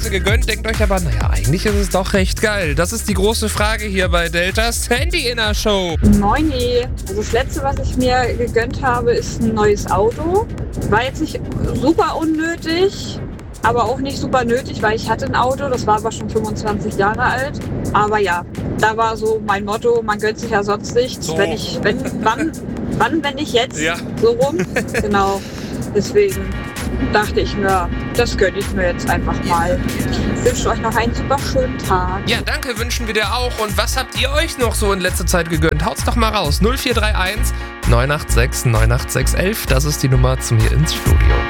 gegönnt, denkt euch aber, naja, eigentlich ist es doch recht geil. Das ist die große Frage hier bei Deltas Handy in der Show. Moini. Also das letzte, was ich mir gegönnt habe, ist ein neues Auto. War jetzt nicht super unnötig, aber auch nicht super nötig, weil ich hatte ein Auto, das war aber schon 25 Jahre alt. Aber ja, da war so mein Motto, man gönnt sich ja sonst nichts. So. Wenn nicht jetzt? Ja. So rum. Genau. Deswegen dachte ich mir, das gönne ich mir jetzt einfach mal. Ich wünsche euch noch einen super schönen Tag. Ja, danke, wünschen wir dir auch. Und was habt ihr euch noch so in letzter Zeit gegönnt? Haut's doch mal raus. 0431 986 986 11. Das ist die Nummer zu mir ins Studio.